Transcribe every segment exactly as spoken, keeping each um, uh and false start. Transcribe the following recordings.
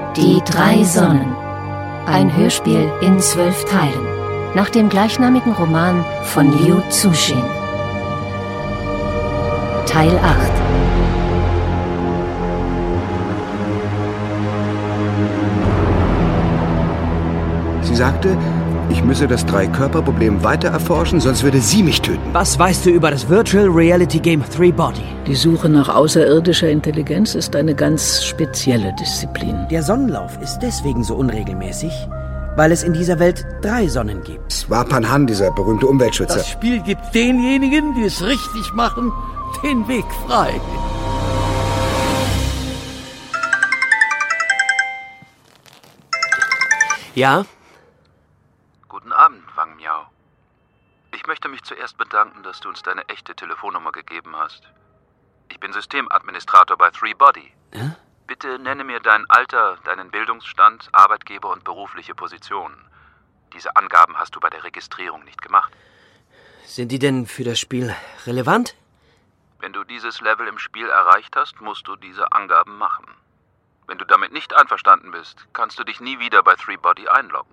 Die drei Sonnen. Ein Hörspiel in zwölf Teilen. Nach dem gleichnamigen Roman von Liu Cixin. Teil acht. Sie sagte, ich müsse das Drei-Körper-Problem weiter erforschen, sonst würde sie mich töten. Was weißt du über das Virtual Reality Game Three Body? Die Suche nach außerirdischer Intelligenz ist eine ganz spezielle Disziplin. Der Sonnenlauf ist deswegen so unregelmäßig, weil es in dieser Welt drei Sonnen gibt. Es war Pan Han, dieser berühmte Umweltschützer. Das Spiel gibt denjenigen, die es richtig machen, den Weg frei. Ja? Guten Abend, Wang Miao. Ich möchte mich zuerst bedanken, dass du uns deine echte Telefonnummer gegeben hast. Ich bin Systemadministrator bei Three Body. Hä? Bitte nenne mir dein Alter, deinen Bildungsstand, Arbeitgeber und berufliche Position. Diese Angaben hast du bei der Registrierung nicht gemacht. Sind die denn für das Spiel relevant? Wenn du dieses Level im Spiel erreicht hast, musst du diese Angaben machen. Wenn du damit nicht einverstanden bist, kannst du dich nie wieder bei Three Body einloggen.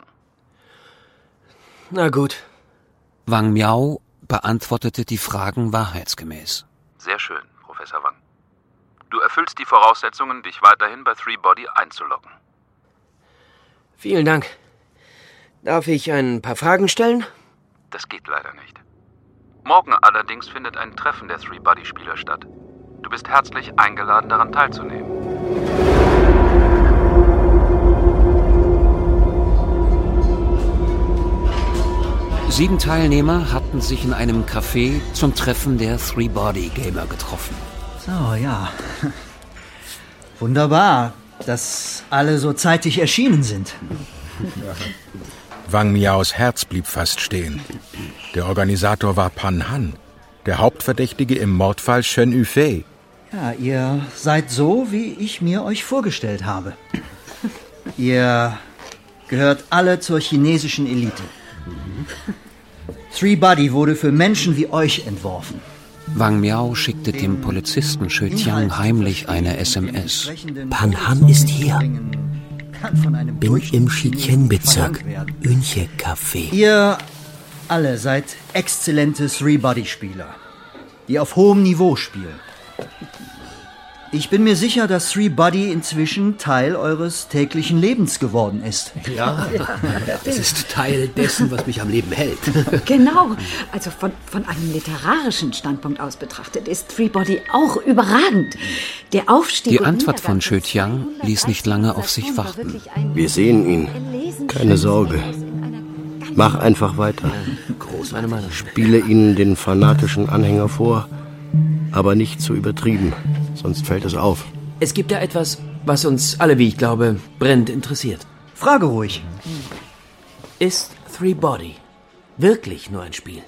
Na gut. Wang Miao beantwortete die Fragen wahrheitsgemäß. Sehr schön, Professor Wang. Du erfüllst die Voraussetzungen, dich weiterhin bei Three Body einzuloggen. Vielen Dank. Darf ich ein paar Fragen stellen? Das geht leider nicht. Morgen allerdings findet ein Treffen der Three Body Spieler statt. Du bist herzlich eingeladen, daran teilzunehmen. Sieben Teilnehmer hatten sich in einem Café zum Treffen der Three Body Gamer getroffen. So, ja. Wunderbar, dass alle so zeitig erschienen sind. Wang Miaos Herz blieb fast stehen. Der Organisator war Pan Han, der Hauptverdächtige im Mordfall Shen Yufei. Ja, ihr seid so, wie ich mir euch vorgestellt habe. Ihr gehört alle zur chinesischen Elite. Three Body wurde für Menschen wie euch entworfen. Wang Miao schickte dem Polizisten Xue Tiang heimlich eine S M S. Pan Han ist hier. Bin im Shiqian-Bezirk. Yunche Café. Ihr alle seid exzellente Three Body Spieler, die auf hohem Niveau spielen. Ich bin mir sicher, dass Three Body inzwischen Teil eures täglichen Lebens geworden ist. Ja, es ist Teil dessen, was mich am Leben hält. Genau. Also von, von einem literarischen Standpunkt aus betrachtet ist Three Body auch überragend. Der Aufstieg. Die Antwort von Xue Tiang ließ nicht lange auf sich warten. Wir sehen ihn. Keine Sorge. Mach einfach weiter. Groß, meine Meinung. Spiele ihnen den fanatischen Anhänger vor, aber nicht zu übertrieben. Sonst fällt es auf. Es gibt da etwas, was uns alle, wie ich glaube, brennend interessiert. Frage ruhig. Ist Three Body wirklich nur ein Spiel?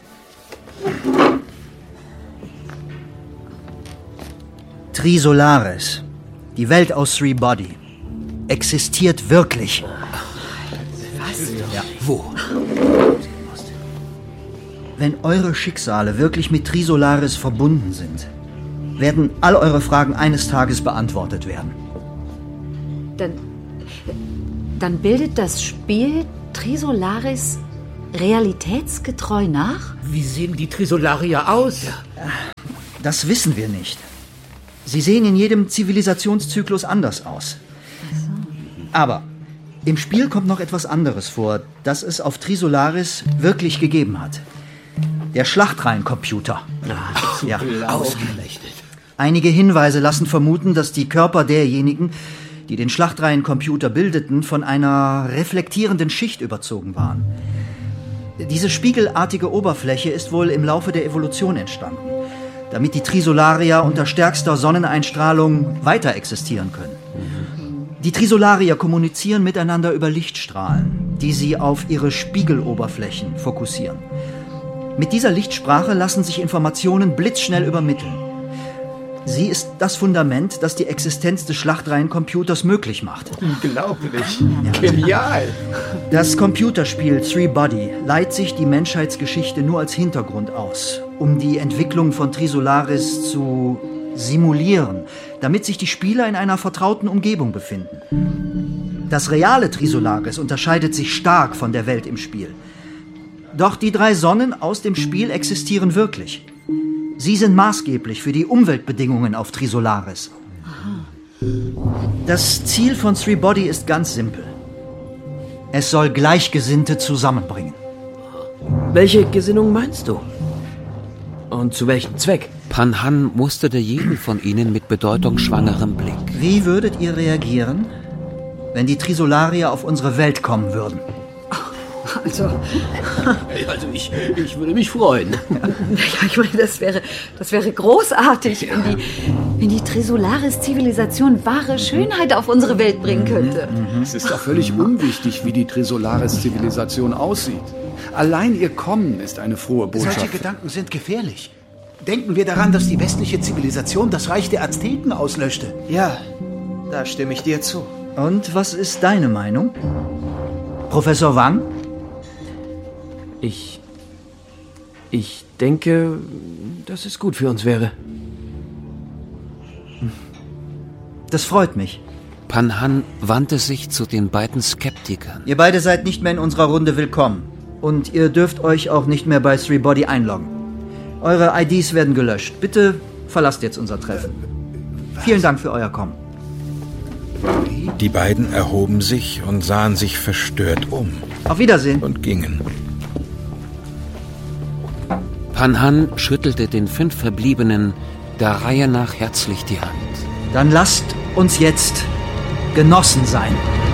Trisolaris, die Welt aus Three Body, existiert wirklich. Was? Ja. Wo? Wenn eure Schicksale wirklich mit Trisolaris verbunden sind, werden all eure Fragen eines Tages beantwortet werden. Dann, dann bildet das Spiel Trisolaris realitätsgetreu nach? Wie sehen die Trisolarier aus? Das wissen wir nicht. Sie sehen in jedem Zivilisationszyklus anders aus. Aber im Spiel kommt noch etwas anderes vor, das es auf Trisolaris wirklich gegeben hat. Der Schlachtreihencomputer. Ach, ja. Ausgerechnet. Einige Hinweise lassen vermuten, dass die Körper derjenigen, die den Schlachtreihencomputer bildeten, von einer reflektierenden Schicht überzogen waren. Diese spiegelartige Oberfläche ist wohl im Laufe der Evolution entstanden, damit die Trisolarier unter stärkster Sonneneinstrahlung weiter existieren können. Die Trisolarier kommunizieren miteinander über Lichtstrahlen, die sie auf ihre Spiegeloberflächen fokussieren. Mit dieser Lichtsprache lassen sich Informationen blitzschnell übermitteln. Sie ist das Fundament, das die Existenz des Schlachtreihencomputers möglich macht. Unglaublich. Genial. Das Computerspiel Three Body leiht sich die Menschheitsgeschichte nur als Hintergrund aus, um die Entwicklung von Trisolaris zu simulieren, damit sich die Spieler in einer vertrauten Umgebung befinden. Das reale Trisolaris unterscheidet sich stark von der Welt im Spiel. Doch die drei Sonnen aus dem Spiel existieren wirklich. Sie sind maßgeblich für die Umweltbedingungen auf Trisolaris. Das Ziel von Three Body ist ganz simpel. Es soll Gleichgesinnte zusammenbringen. Welche Gesinnung meinst du? Und zu welchem Zweck? Pan-Han musterte jeden von ihnen mit bedeutungsschwangerem Blick. Wie würdet ihr reagieren, wenn die Trisolarier auf unsere Welt kommen würden? Also, also ich, ich würde mich freuen. Ja, ich meine, das wäre, das wäre großartig, ja. wenn die, wenn die Trisolaris-Zivilisation wahre Schönheit auf unsere Welt bringen könnte. Es ist doch völlig unwichtig, wie die Trisolaris-Zivilisation aussieht. Allein ihr Kommen ist eine frohe Botschaft. Solche Gedanken sind gefährlich. Denken wir daran, dass die westliche Zivilisation das Reich der Azteken auslöschte. Ja, da stimme ich dir zu. Und was ist deine Meinung? Professor Wang? Ich... Ich denke, dass es gut für uns wäre. Das freut mich. Pan-Han wandte sich zu den beiden Skeptikern. Ihr beide seid nicht mehr in unserer Runde willkommen. Und ihr dürft euch auch nicht mehr bei Three Body einloggen. Eure I Ds werden gelöscht. Bitte verlasst jetzt unser Treffen. Vielen Dank für euer Kommen. Die beiden erhoben sich und sahen sich verstört um. Auf Wiedersehen. Und gingen. Pan-Han schüttelte den fünf Verbliebenen der Reihe nach herzlich die Hand. Dann lasst uns jetzt Genossen sein.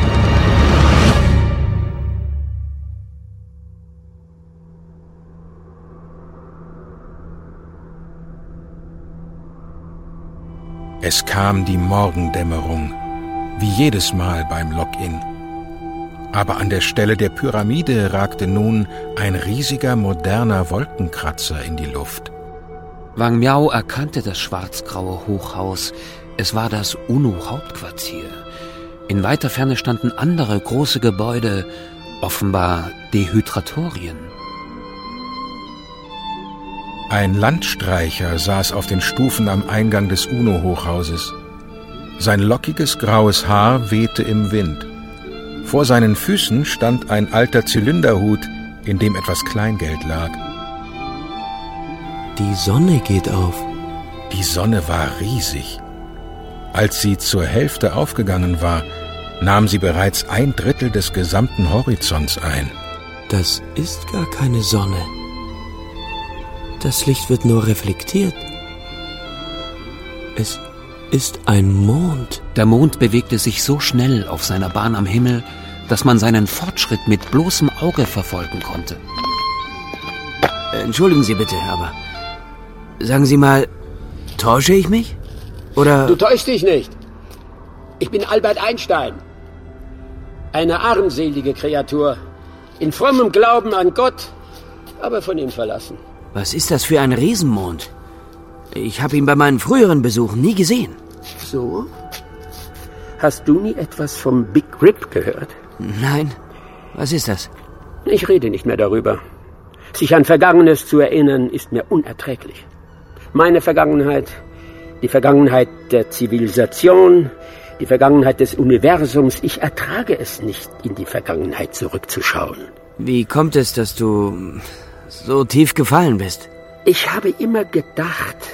Es kam die Morgendämmerung, wie jedes Mal beim Login. Aber an der Stelle der Pyramide ragte nun ein riesiger, moderner Wolkenkratzer in die Luft. Wang Miao erkannte das schwarz-graue Hochhaus. Es war das UNO-Hauptquartier. In weiter Ferne standen andere große Gebäude, offenbar Dehydratorien. Ein Landstreicher saß auf den Stufen am Eingang des UNO-Hochhauses. Sein lockiges graues Haar wehte im Wind. Vor seinen Füßen stand ein alter Zylinderhut, in dem etwas Kleingeld lag. Die Sonne geht auf. Die Sonne war riesig. Als sie zur Hälfte aufgegangen war, nahm sie bereits ein Drittel des gesamten Horizonts ein. Das ist gar keine Sonne. Das Licht wird nur reflektiert. Es ist ein Mond. Der Mond bewegte sich so schnell auf seiner Bahn am Himmel, dass man seinen Fortschritt mit bloßem Auge verfolgen konnte. Entschuldigen Sie bitte, aber sagen Sie mal, täusche ich mich? Oder... Du täuschst dich nicht. Ich bin Albert Einstein. Eine armselige Kreatur. In frommem Glauben an Gott, aber von ihm verlassen. Was ist das für ein Riesenmond? Ich habe ihn bei meinen früheren Besuchen nie gesehen. So? Hast du nie etwas vom Big Rip gehört? Nein. Was ist das? Ich rede nicht mehr darüber. Sich an Vergangenes zu erinnern, ist mir unerträglich. Meine Vergangenheit, die Vergangenheit der Zivilisation, die Vergangenheit des Universums. Ich ertrage es nicht, in die Vergangenheit zurückzuschauen. Wie kommt es, dass du so tief gefallen bist? Ich habe immer gedacht,